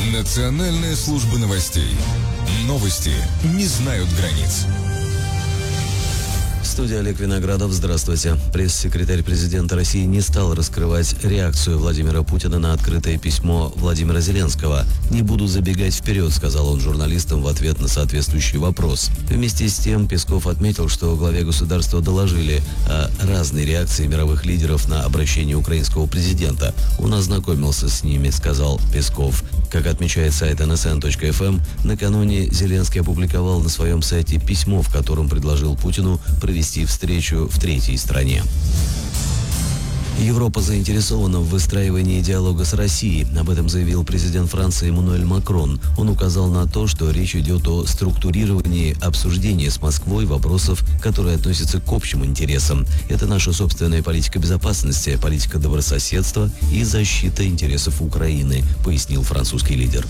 Национальная служба новостей. Новости не знают границ. Студия Олег Виноградов. Здравствуйте. Пресс-секретарь президента России не стал раскрывать реакцию Владимира Путина на открытое письмо Владимира Зеленского. «Не буду забегать вперед», — сказал он журналистам в ответ на соответствующий вопрос. Вместе с тем Песков отметил, что главе государства доложили о разной реакции мировых лидеров на обращение украинского президента. «Он ознакомился с ними», — сказал Песков. Как отмечает сайт nsn.fm, накануне Зеленский опубликовал на своем сайте письмо, в котором предложил Путину провести встречу в третьей стране. Европа заинтересована в выстраивании диалога с Россией. Об этом заявил президент Франции Эммануэль Макрон. Он указал на то, что речь идет о структурировании обсуждения с Москвой вопросов, которые относятся к общим интересам. Это наша собственная политика безопасности, политика добрососедства и защита интересов Украины, пояснил французский лидер.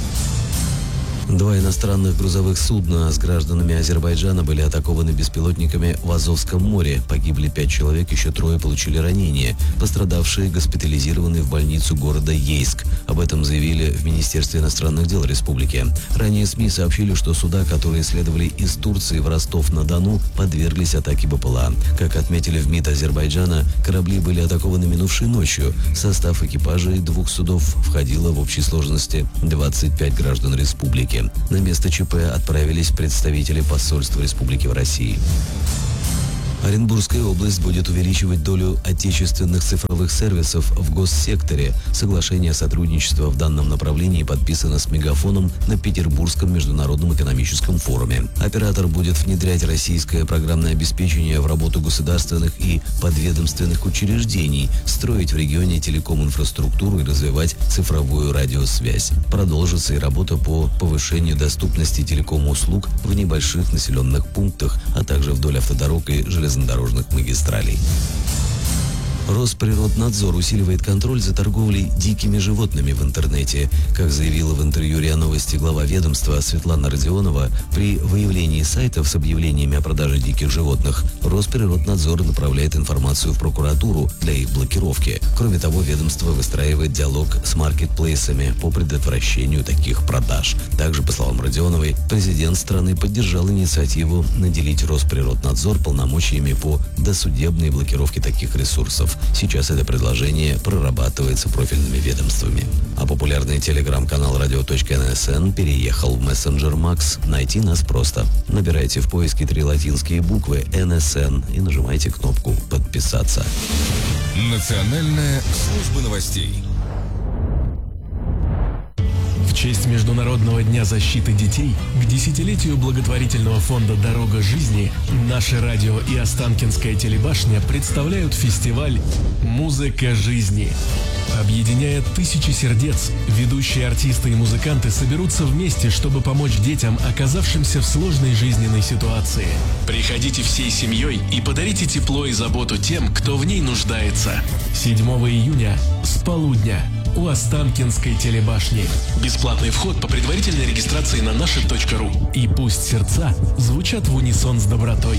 2 иностранных грузовых судна с гражданами Азербайджана были атакованы беспилотниками в Азовском море. Погибли 5 человек, еще 3 получили ранения. Пострадавшие госпитализированы в больницу города Ейск. Об этом заявили в Министерстве иностранных дел республики. Ранее СМИ сообщили, что суда, которые следовали из Турции в Ростов-на-Дону, подверглись атаке БПЛА. Как отметили в МИД Азербайджана, корабли были атакованы минувшей ночью. В состав экипажей 2 судов входило в общей сложности 25 граждан республики. На место ЧП отправились представители посольства республики в России. Оренбургская область будет увеличивать долю отечественных цифровых сервисов в госсекторе. Соглашение о сотрудничестве в данном направлении подписано с Мегафоном на Петербургском международном экономическом форуме. Оператор будет внедрять российское программное обеспечение в работу государственных и подведомственных учреждений, строить в регионе телеком-инфраструктуру и развивать цифровую радиосвязь. Продолжится и работа по повышению доступности телеком-услуг в небольших населенных пунктах, а также вдоль автодорог и железнодорожных магистралей. Росприроднадзор усиливает контроль за торговлей дикими животными в интернете. Как заявила в интервью РИА Новости глава ведомства Светлана Родионова, при выявлении сайтов с объявлениями о продаже диких животных Росприроднадзор направляет информацию в прокуратуру для их блокировки. Кроме того, ведомство выстраивает диалог с маркетплейсами по предотвращению таких продаж. Также, по словам Родионовой, президент страны поддержал инициативу наделить Росприроднадзор полномочиями по досудебной блокировке таких ресурсов. Сейчас это предложение прорабатывается профильными ведомствами. А популярный телеграм-канал radio.nsn переехал в мессенджер Макс. Найти нас просто. Набирайте в поиске 3 латинские буквы NSN и нажимайте кнопку «Подписаться». Национальная служба новостей. В честь Международного дня защиты детей к 10-летию благотворительного фонда «Дорога жизни» наше радио и Останкинская телебашня представляют фестиваль «Музыка жизни». Объединяя тысячи сердец, ведущие артисты и музыканты соберутся вместе, чтобы помочь детям, оказавшимся в сложной жизненной ситуации. Приходите всей семьей и подарите тепло и заботу тем, кто в ней нуждается. 7 июня с полудня у Останкинской телебашни. Бесплатный вход по предварительной регистрации на наше.ру. И пусть сердца звучат в унисон с добротой.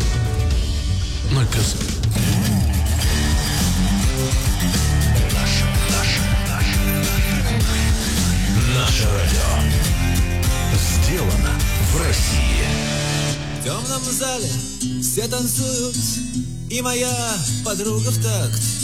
Наше радио сделано в России. В темном зале все танцуют, и моя подруга в такт